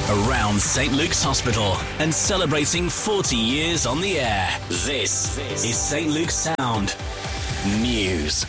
Around St Luke's Hospital and celebrating 40 years on the air. This is St Luke's Sound News.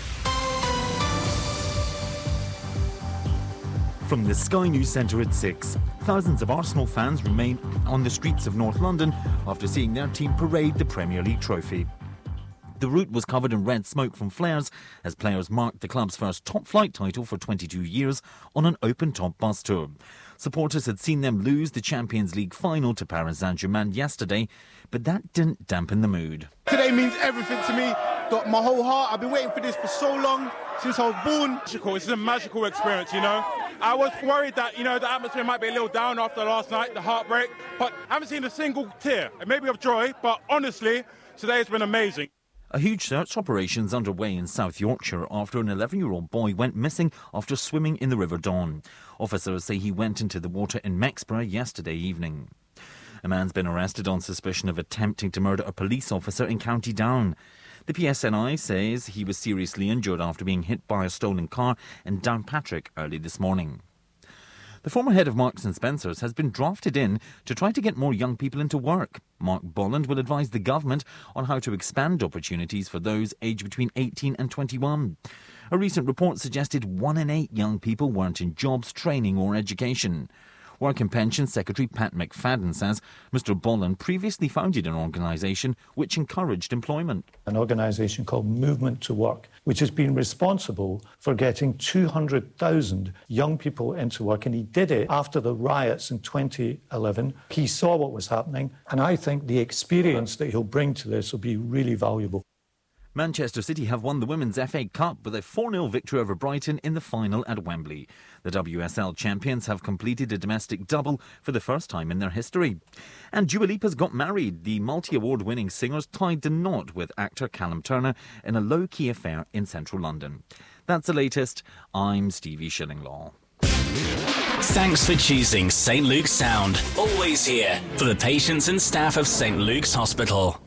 From the Sky News Centre at 6, thousands of Arsenal fans remain on the streets of North London after seeing their team parade the Premier League trophy. The route was covered in red smoke from flares as players marked the club's first top-flight title for 22 years on an open-top bus tour. Supporters had seen them lose the Champions League final to Paris Saint-Germain yesterday, but that didn't dampen the mood. Today means everything to me. Got my whole heart. I've been waiting for this for so long, since I was born. It's a magical experience, you know. I was worried that, the atmosphere might be a little down after last night, the heartbreak, but I haven't seen a single tear, maybe of joy, but honestly, today has been amazing. A huge search operation is underway in South Yorkshire after an 11-year-old boy went missing after swimming in the River Don. Officers say he went into the water in Mexborough yesterday evening. A man's been arrested on suspicion of attempting to murder a police officer in County Down. The PSNI says he was seriously injured after being hit by a stolen car in Downpatrick early this morning. The former head of Marks & Spencer's has been drafted in to try to get more young people into work. Mark Bolland will advise the government on how to expand opportunities for those aged between 18 and 21. A recent report suggested 1 in 8 young people weren't in jobs, training or education. Work and Pensions Secretary Pat McFadden says Mr Bolland previously founded an organisation which encouraged employment. An organisation called Movement to Work, which has been responsible for getting 200,000 young people into work. And he did it after the riots in 2011. He saw what was happening, and I think the experience that he'll bring to this will be really valuable. Manchester City have won the Women's FA Cup with a 4-0 victory over Brighton in the final at Wembley. The WSL champions have completed a domestic double for the first time in their history. And Dua Lipa's got married. The multi-award-winning singer's tied the knot with actor Callum Turner in a low-key affair in central London. That's the latest. I'm Stevie Shillinglaw. Thanks for choosing St Luke's Sound. Always here for the patients and staff of St Luke's Hospital.